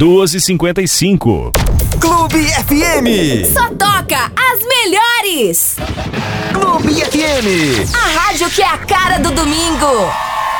2h55. Clube FM. Só toca as melhores. Clube FM. A rádio que é a cara do domingo.